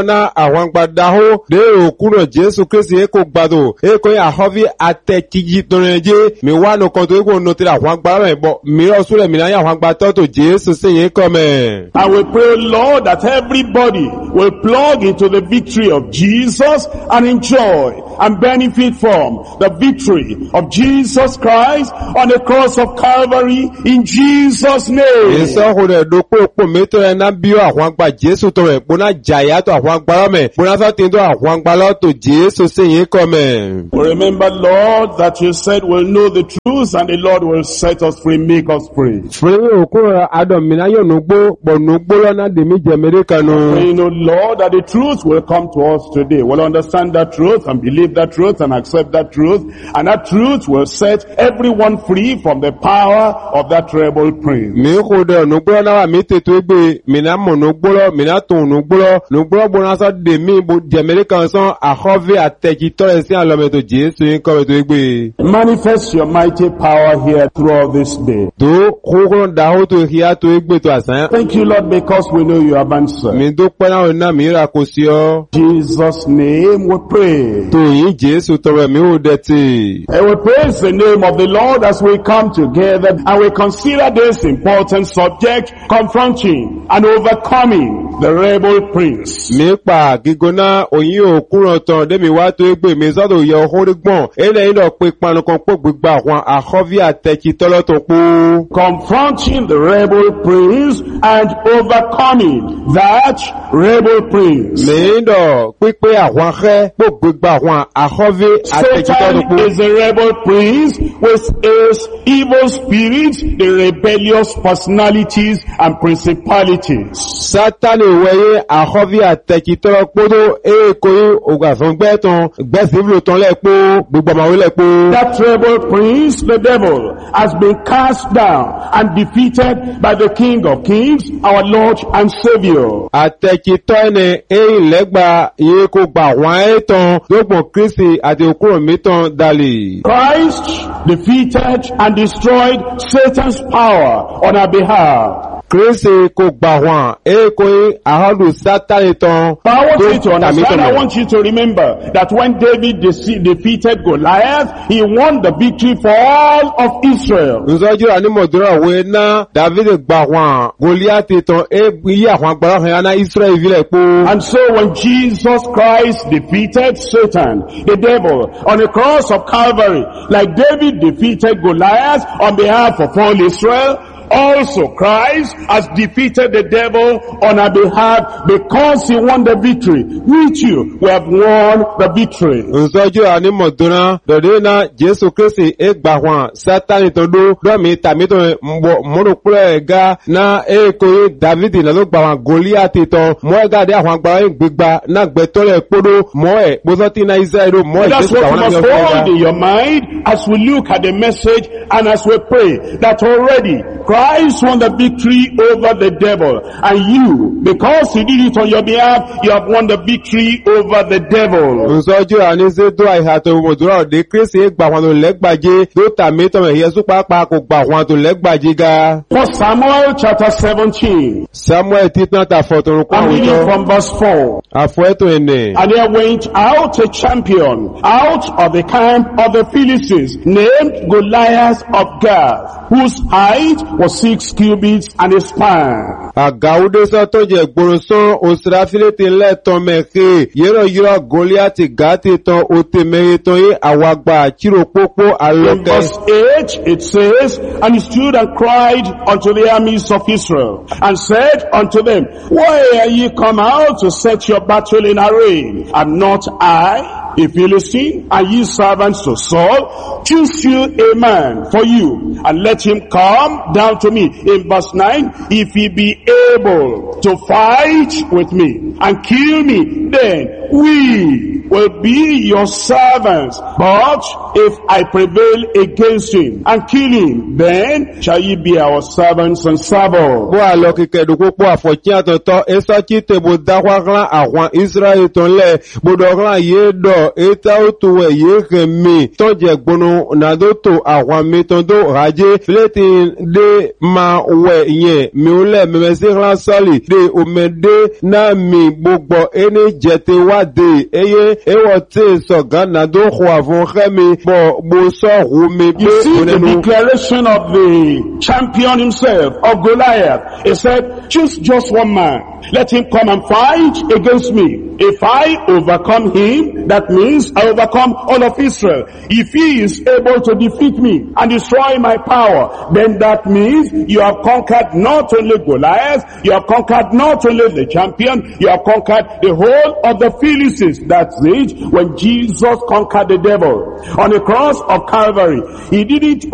And we pray, Lord, that everybody will plug into the victory of Jesus and enjoy and benefit from the victory of Jesus Christ on the cross of Calvary in Jesus' name. Remember, Lord, that you said we'll know the truth and the Lord will set us free, make us free. Praying, oh Lord, that the truth will come to us today. We'll understand that truth and believe that truth and accept that truth, and that truth will set everyone free from the power of that rebel prince. Manifest your mighty power here throughout this day. Thank you, Lord, because we know you have answered. In Jesus' name we pray. And we praise the name of the Lord as we come together and we consider this important subject, confronting and overcoming the rebel prince. Confronting the rebel prince and overcoming that rebel prince. Satan is the rebel prince with his evil spirits, the rebellious personalities and principalities. That rebel prince, the devil, has been cast down and defeated by the King of Kings, our Lord and Savior. Christ defeated and destroyed Satan's power on our behalf. Power to understand, I want you to remember that when David defeated Goliath, he won the victory for all of Israel. And so when Jesus Christ defeated Satan, the devil, on the cross of Calvary, like David defeated Goliath on behalf of all Israel, also Christ has defeated the devil on our behalf because he won the victory. With you, we have won the victory. Nsoju ani moduna dode na Jesu Kristi egba hwan Satan todo do mi tami to mo kure ga na ko David na lo gba hwan Goliath to mo ga de hwan gba gbigba na gbe to le podo mo bozoti na Israel mo That's what you must hold in your mind as we look at the message and as we pray that already Christ won the victory over the devil, and you, because he did it on your behalf, you have won the victory over the devil. Nsoju ani se do aihato modura de Kristi egba hwan lo legbaje do tami to me Yesu papa ko gba hwan to legbaje ga. 1 Samuel chapter 17. Samuel titan ta fotorun kwa I'm reading wujo from verse 4. afueto ene. And there went out a champion out of the camp of the Philistines, named Goliath of Gath, whose height was 6 cubits and a span. Agaude so to je gboroso osrafilete le to mehe yero Goliath gati to otemere to yi awagba chiro popo In aloke. verse 8 it says, And he stood and cried unto the armies of Israel, and said unto them, Why are ye come out to set your battle in array? Am not I a Philistine, and ye servants to Saul? Choose you a man for you, and let him come down to me. In verse 9, if he be able to fight with me and kill me, then we will be your servants. But if I prevail against him and kill him, then shall ye be our servants and servants. Bo aloke kedu popo afochi atoto esa chite bo dawagla ahwan Israel ton le bodogla yedo eta otuwe yekemi to je gbonu na do to ahwan metondo raje fleti de ma we yen mi ule memesi ran sali de omede na mi gbogbo eni jete wade eye ewo te so gana do ho avon khemi bo so hu mi pe You see the declaration of the champion himself, of Goliath. He said, choose just one man. Let him come and fight against me. If I overcome him, that means I overcome all of Israel. If he is able to defeat me and destroy my power, then that means you have conquered not only Goliath, you have conquered not only the champion, you have conquered the whole of the Philistines. That's it. When Jesus conquered the devil on the cross of Calvary, he did it